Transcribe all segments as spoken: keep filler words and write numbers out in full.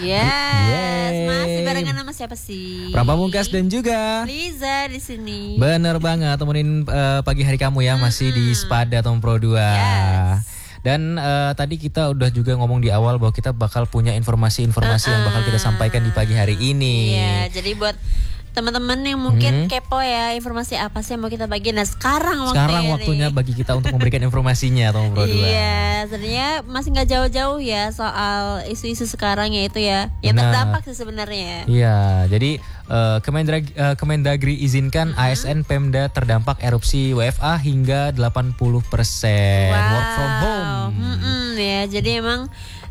Yes, Yeay. masih barengan sama siapa sih? Pramungkas dan juga Liza di sini. bener banget temenin uh, pagi hari kamu ya, masih di Spada Tom Pro dua. Yes. Dan uh, tadi kita udah juga ngomong di awal bahwa kita bakal punya informasi-informasi uh-uh. yang bakal kita sampaikan di pagi hari ini. Iya, jadi buat teman-teman yang mungkin hmm. kepo ya informasi apa sih yang mau kita bagi. Nah sekarang waktunya Sekarang waktunya nih. bagi kita untuk memberikan informasinya Tom Pro dua. Iya, sebenarnya masih nggak jauh-jauh ya soal isu-isu sekarang yaitu ya yang Benar. terdampak sih sebenarnya. Iya, jadi uh, Kemendagri, uh, Kemendagri izinkan hmm. A S N Pemda terdampak erupsi W F A hingga delapan puluh persen Wow. work from home. Mm-mm, ya, jadi emang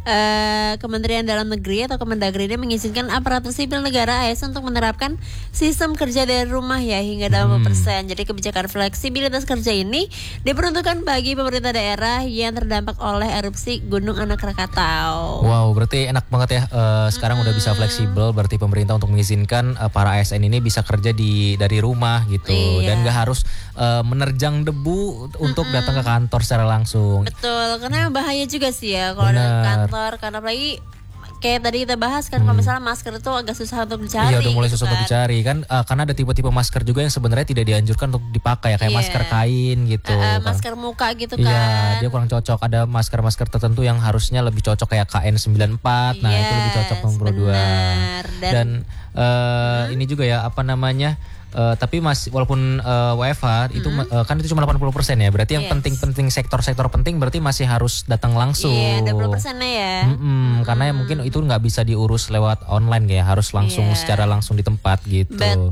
Uh, Kementerian Dalam Negeri atau Kemendagri ini mengizinkan aparatur sipil negara A S N untuk menerapkan sistem kerja dari rumah ya hingga delapan puluh persen. Hmm. Jadi kebijakan fleksibilitas kerja ini diperuntukkan bagi pemerintah daerah yang terdampak oleh erupsi Gunung Anak Krakatau. Wow, berarti enak banget ya. Uh, sekarang hmm. udah bisa fleksibel. Berarti pemerintah untuk mengizinkan uh, para A S N ini bisa kerja di dari rumah gitu, iya. dan gak harus uh, menerjang debu untuk hmm. datang ke kantor secara langsung. Betul, karena bahaya juga sih ya kalau ada kantor. Karena apalagi kayak tadi kita bahas kan hmm. kalau misalnya masker itu agak susah untuk dicari. Iya, udah mulai gitu susah kan. untuk dicari kan, uh, karena ada tipe-tipe masker juga yang sebenarnya tidak dianjurkan untuk dipakai ya, kayak yeah. masker kain gitu. Uh, uh, masker muka gitu kan. Iya, dia kurang cocok. Ada masker-masker tertentu yang harusnya lebih cocok kayak K N sembilan puluh empat. Nah, yes, itu lebih cocok nomor dua. Dan, Dan uh, hmm. ini juga ya apa namanya? Uh, tapi masih walaupun uh, W F H itu mm-hmm. uh, kan itu cuma delapan puluh persen ya. Berarti yang yes. penting-penting sektor-sektor penting berarti masih harus datang langsung. Iya, yeah, dua puluh persen ya. Mm-mm, mm-hmm. Karena mungkin itu nggak bisa diurus lewat online ya, harus langsung yeah. secara langsung di tempat gitu.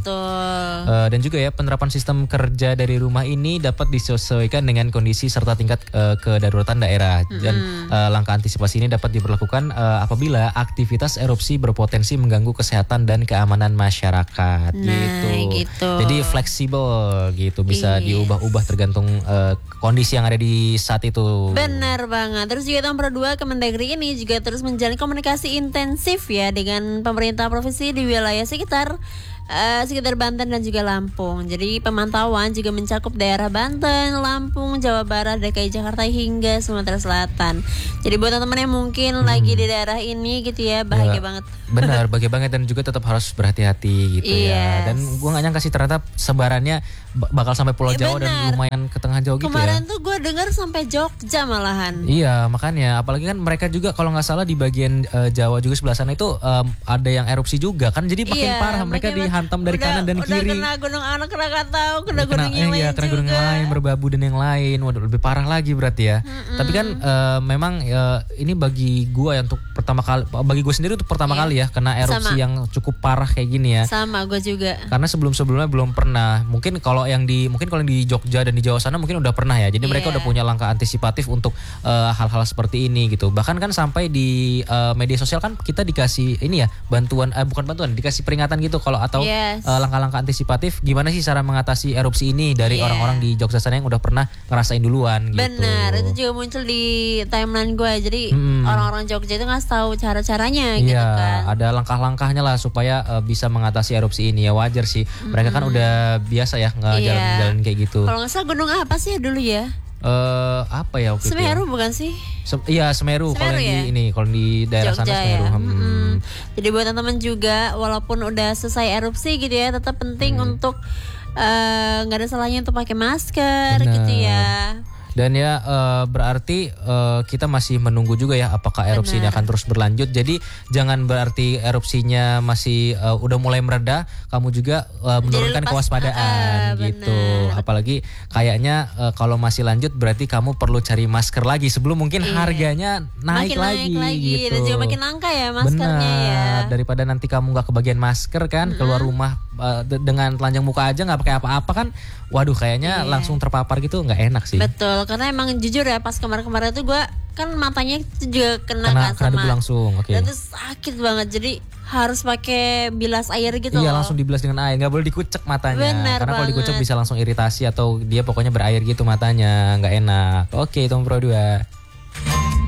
Betul. Uh, dan juga ya penerapan sistem kerja dari rumah ini dapat disesuaikan dengan kondisi serta tingkat uh, kedaruratan daerah. Mm-hmm. Dan uh, langkah antisipasi ini dapat diberlakukan uh, apabila aktivitas erupsi berpotensi mengganggu kesehatan dan keamanan masyarakat. Nah, gitu. gitu. Jadi fleksibel gitu, bisa iya. diubah-ubah tergantung uh, kondisi yang ada di saat itu. Benar banget. Terus juga nomor dua, Kemendagri ini juga terus menjalin komunikasi intensif ya dengan pemerintah provinsi di wilayah sekitar Uh, sekitar Banten dan juga Lampung. Jadi pemantauan juga mencakup daerah Banten, Lampung, Jawa Barat, D K I Jakarta hingga Sumatera Selatan. Jadi buat teman-teman yang mungkin hmm. lagi di daerah ini gitu ya, bahagia ya, banget. Benar, bahagia banget, dan juga tetap harus berhati-hati gitu yes. ya. Dan gue gak nyangka sih ternyata sebarannya bakal sampai Pulau ya, Jawa benar. dan lumayan ke tengah jauh gitu. Kemarin ya. tuh gue dengar sampai Jogja malahan. Iya, makanya apalagi kan mereka juga kalau nggak salah di bagian uh, Jawa juga sebelah sana itu um, ada yang erupsi juga kan. Jadi makin iya, parah, mereka makin dihantam dari udah, kanan dan udah kiri. Udah kena Gunung Anak Krakatau, kena kena, gunung yang eh, lain ya, kena juga. gunung yang lain, berbabu dan yang lain. Waduh, lebih parah lagi berarti ya. Mm-mm. Tapi kan uh, memang uh, ini bagi gue yang untuk pertama kali, bagi gue sendiri untuk pertama yeah. kali ya kena erupsi Sama. yang cukup parah kayak gini ya. Sama gue juga. Karena sebelum-sebelumnya belum pernah. Mungkin kalau yang di mungkin kalau di Jogja dan di Jawa sana mungkin udah pernah ya. Jadi yeah. mereka udah punya langkah antisipatif untuk uh, hal-hal seperti ini gitu. Bahkan kan sampai di uh, media sosial kan kita dikasih ini ya bantuan, uh, bukan bantuan, dikasih peringatan gitu kalau atau yes. uh, langkah-langkah antisipatif gimana sih cara mengatasi erupsi ini dari yeah. orang-orang di Jogja sana yang udah pernah ngerasain duluan gitu. Benar, itu juga muncul di timeline gue. Jadi hmm. orang-orang Jogja itu ngasih tahu cara-caranya gitu yeah, kan. Ada langkah-langkahnya lah supaya uh, bisa mengatasi erupsi ini ya. Wajar sih. Mereka hmm. kan udah biasa ya ngejalan-jalan yeah. kayak gitu. Kalau nggak salah gunung apa sih dulu ya? Uh, apa ya waktu Semeru itu? bukan sih? Sem- iya Semeru, Semeru kalau ya? di ini, kalau di daerah Jogja, sana Semeru. Ya? Hmm. Hmm. Jadi buat teman-teman juga, walaupun udah selesai erupsi gitu ya, tetap penting hmm. untuk nggak uh, ada salahnya untuk pakai masker. Bener. Gitu ya. Dan ya uh, berarti uh, kita masih menunggu juga ya apakah erupsi ini akan terus berlanjut. Jadi jangan berarti erupsinya masih uh, udah mulai mereda, kamu juga uh, menurunkan kewaspadaan uh, gitu. Bener. Apalagi kayaknya uh, kalau masih lanjut berarti kamu perlu cari masker lagi sebelum mungkin iya. harganya naik makin lagi, naik lagi gitu. Dan juga makin langka ya maskernya. Benar. Ya. Daripada nanti kamu nggak kebagian masker kan, mm-hmm. keluar rumah uh, dengan telanjang muka aja nggak pakai apa-apa kan, waduh kayaknya iya. langsung terpapar gitu nggak enak sih. Betul. Karena emang jujur ya pas kemarin-kemarin tuh gue kan matanya itu juga kena, kena kan sama debu langsung, oke. Okay. Dan itu sakit banget, jadi harus pakai bilas air gitu. Iya loh. langsung dibilas dengan air, nggak boleh dikucek matanya. Bener karena kalau dikucek banget. bisa langsung iritasi atau dia pokoknya berair gitu matanya, nggak enak. Oke, okay, Tom Pro dua.